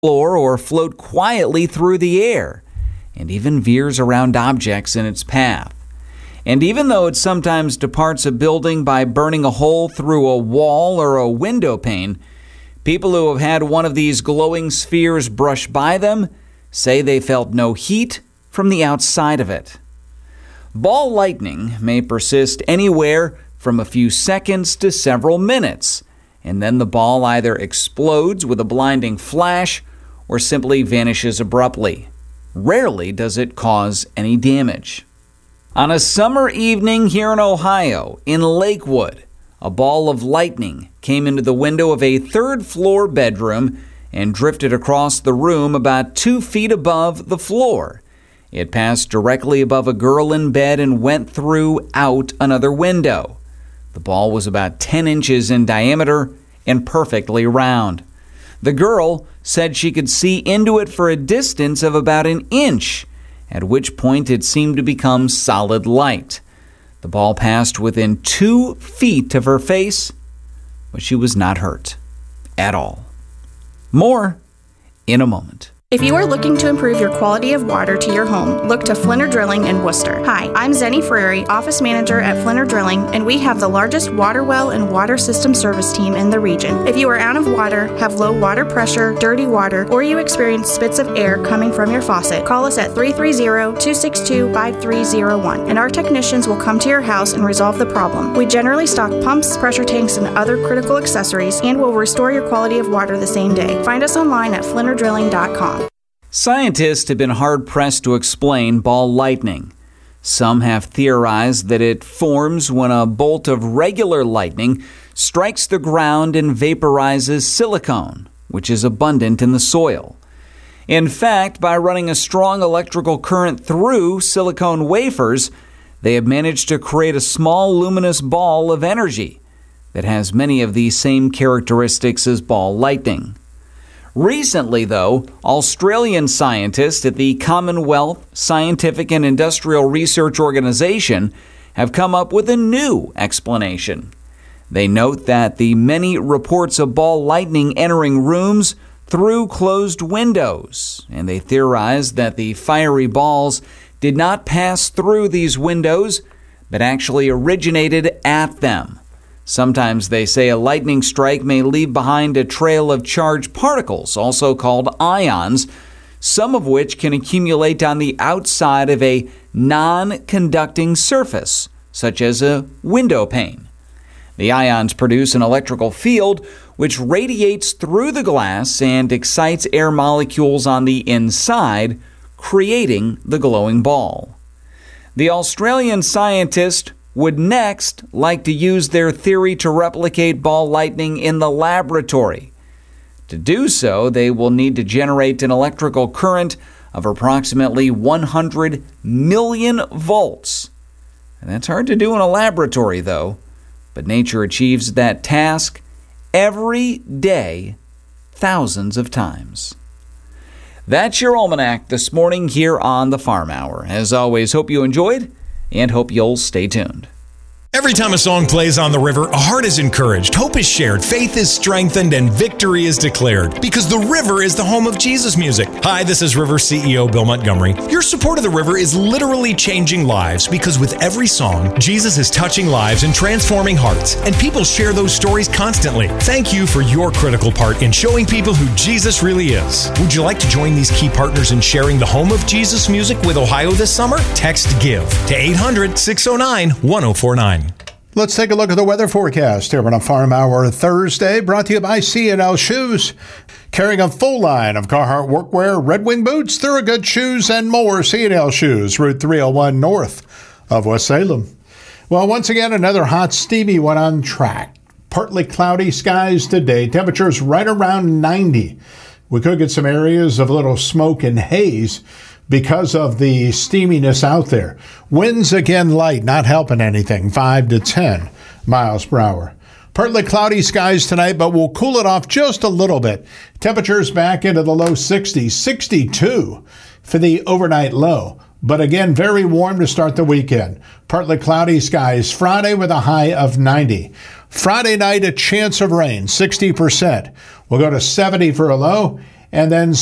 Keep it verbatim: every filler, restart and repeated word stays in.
floor or float quietly through the air, and even veers around objects in its path. And even though it sometimes departs a building by burning a hole through a wall or a window pane, people who have had one of these glowing spheres brush by them say they felt no heat from the outside of it. Ball lightning may persist anywhere from a few seconds to several minutes, and then the ball either explodes with a blinding flash or simply vanishes abruptly. Rarely does it cause any damage. On a summer evening here in Ohio, in Lakewood, a ball of lightning came into the window of a third-floor bedroom and drifted across the room about two feet above the floor. It passed directly above a girl in bed and went through out another window. The ball was about ten inches in diameter and perfectly round. The girl said she could see into it for a distance of about an inch, at which point it seemed to become solid light. The ball passed within two feet of her face, but she was not hurt at all. More in a moment. If you are looking to improve your quality of water to your home, look to Flinner Drilling in Worcester. Hi, I'm Zenny Ferrari, Office Manager at Flinner Drilling, and we have the largest water well and water system service team in the region. If you are out of water, have low water pressure, dirty water, or you experience spits of air coming from your faucet, call us at three three zero, two six two, five three zero one, and our technicians will come to your house and resolve the problem. We generally stock pumps, pressure tanks, and other critical accessories, and will restore your quality of water the same day. Find us online at flinner drilling dot com. Scientists have been hard-pressed to explain ball lightning. Some have theorized that it forms when a bolt of regular lightning strikes the ground and vaporizes silicone, which is abundant in the soil. In fact, by running a strong electrical current through silicone wafers, they have managed to create a small luminous ball of energy that has many of the same characteristics as ball lightning. Recently, though, Australian scientists at the Commonwealth Scientific and Industrial Research Organization have come up with a new explanation. They note that the many reports of ball lightning entering rooms through closed windows, and they theorize that the fiery balls did not pass through these windows, but actually originated at them. Sometimes they say a lightning strike may leave behind a trail of charged particles, also called ions, some of which can accumulate on the outside of a non-conducting surface, such as a window pane. The ions produce an electrical field which radiates through the glass and excites air molecules on the inside, creating the glowing ball. The Australian scientist would next like to use their theory to replicate ball lightning in the laboratory. To do so, they will need to generate an electrical current of approximately one hundred million volts. And that's hard to do in a laboratory, though, but nature achieves that task every day, thousands of times. That's your almanac this morning here on the Farm Hour. As always, hope you enjoyed and hope you'll stay tuned. Every time a song plays on the river, a heart is encouraged, hope is shared, faith is strengthened, and victory is declared. Because the river is the home of Jesus music. Hi, this is River C E O Bill Montgomery. Your support of the river is literally changing lives because with every song, Jesus is touching lives and transforming hearts. And people share those stories constantly. Thank you for your critical part in showing people who Jesus really is. Would you like to join these key partners in sharing the home of Jesus music with Ohio this summer? Text GIVE to eight hundred, six oh nine, one oh four nine. Let's take a look at the weather forecast here on a Farm Hour Thursday, brought to you by C and L Shoes. Carrying a full line of Carhartt workwear, Red Wing boots, Thorogood shoes, and more. C and L Shoes, Route three oh one north of West Salem. Well, once again, another hot, steamy one on track. Partly cloudy skies today. Temperatures right around ninety. We could get some areas of a little smoke and haze because of the steaminess out there. Winds again light, not helping anything, five to ten miles per hour. Partly cloudy skies tonight, but we'll cool it off just a little bit. Temperatures back into the low sixties, sixty-two for the overnight low. But again, very warm to start the weekend. Partly cloudy skies Friday with a high of ninety. Friday night, a chance of rain, sixty percent. We'll go to seventy for a low. and then